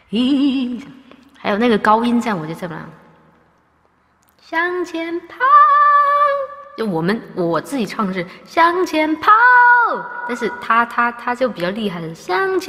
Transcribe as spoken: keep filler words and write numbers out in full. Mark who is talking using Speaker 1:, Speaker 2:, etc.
Speaker 1: 咦，还有那个高音，这样我就这么样向前跑。就我们我自己唱的是向前跑，但是他他他就比较厉害的向前。